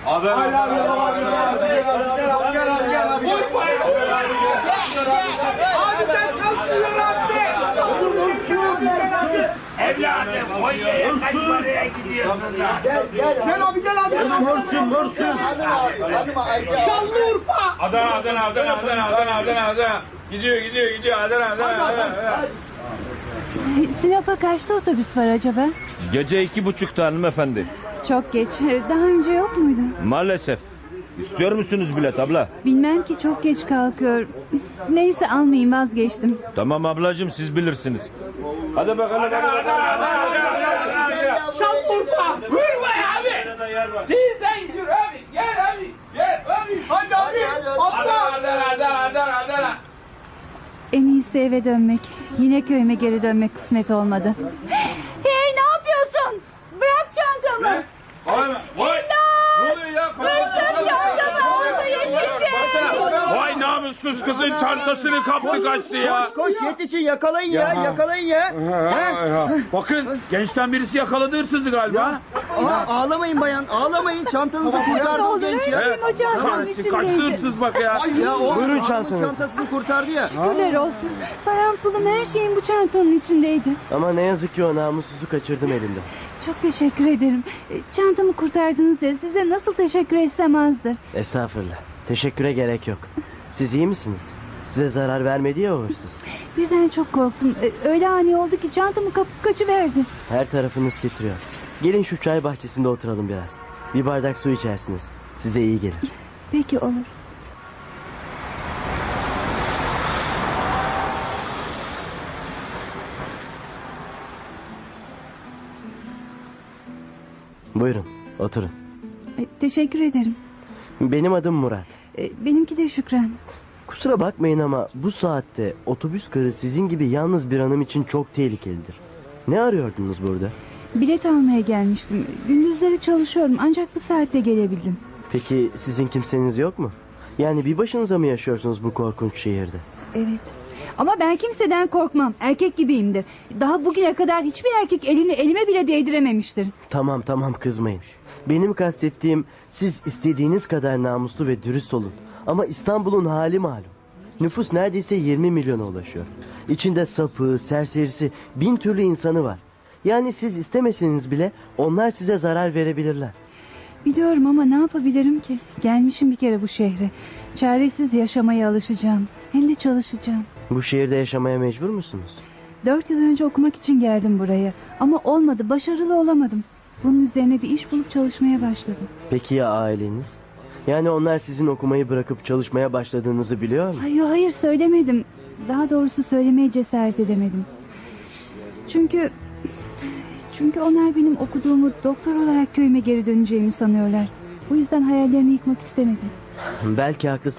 Evladım Konya'ya kaç paraya gidiyorsun lan? Gel abi gel abi. Vursun. Şanlıurfa. Adana. Gidiyor. Adana. Sinop'a kaçta otobüs var acaba? Gece 2.30'da hanımefendi. Çok geç. Daha önce yok muydu? Maalesef. İstiyor musunuz bilet abla? Bilmem ki, çok geç kalkıyor. Neyse, almayayım, vazgeçtim. Tamam ablacığım, siz bilirsiniz. Hadi bakalım. Şanlıurfa. Vurma abi! Sizden yürü abi! Gel abi! Hadi abi. Atla. Adana! En iyisi eve dönmek. Yine köyüme geri dönmek kısmet olmadı. Hey, ne yapıyorsun? Bırak çantamı. Vay! Ne oluyor ya? Bırakın çantamı, orada yetişin. Vay namussuz kızın çantasını kaptı kaçtı ya. Koş yetişin, yakalayın ya. Bakın gençten birisi yakaladı hırsızı galiba. Ağlamayın bayan, ağlamayın. Çantanızı Ne kurtardı o olur, genç ya. ölmeyeyim, o çantanın Kahretsin, kaçtı içindeydi. hırsız bak ya. Ya o Buyurun adamın çantasını kurtardı ya. Şükürler olsun. Param, pulum, her şeyim bu çantanın içindeydi. Ama ne yazık ki o namussuzu kaçırdım elimden. Çok teşekkür ederim. Çantamı kurtardınız ya, size nasıl teşekkür etsem azdır. Estağfurullah. Teşekküre gerek yok. Siz iyi misiniz? Size zarar vermedi ya o hırsız. Birden çok korktum. Öyle ani oldu ki çantamı kapıp kaçıverdi. Her tarafınız titriyor. Gelin şu çay bahçesinde oturalım biraz. Bir bardak su içersiniz. Size iyi gelir. Peki, olur. Buyurun oturun. Teşekkür ederim. Benim adım Murat. Benimki de Şükran. Kusura bakmayın ama bu saatte otobüs garı sizin gibi yalnız bir hanım için çok tehlikelidir. Ne arıyordunuz burada? Bilet almaya gelmiştim. Gündüzleri çalışıyorum, ancak bu saatte gelebildim. Peki sizin kimseniz yok mu? Yani bir başınıza mı yaşıyorsunuz bu korkunç şehirde? Evet. Ama ben kimseden korkmam. Erkek gibiyimdir. Daha bugüne kadar hiçbir erkek elini elime bile değdirememiştir. Tamam kızmayın. Benim kastettiğim, siz istediğiniz kadar namuslu ve dürüst olun. Ama İstanbul'un hali malum. Nüfus neredeyse 20 milyona ulaşıyor. İçinde sapı, serserisi, 1000 türlü insanı var. Yani siz istemeseniz bile onlar size zarar verebilirler. Biliyorum ama ne yapabilirim ki? Gelmişim bir kere bu şehre. Çaresiz yaşamaya alışacağım. Hem de çalışacağım. Bu şehirde yaşamaya mecbur musunuz? 4 yıl önce okumak için geldim buraya. Ama olmadı, başarılı olamadım. Bunun üzerine bir iş bulup çalışmaya başladım. Peki ya aileniz? Yani onlar sizin okumayı bırakıp çalışmaya başladığınızı biliyor mu? Hayır, söylemedim. Daha doğrusu söylemeye cesaret edemedim. Çünkü onlar benim okuduğumu, doktor olarak köyüme geri döneceğimi sanıyorlar. Bu yüzden hayallerini yıkmak istemedim. Belki haklısınız.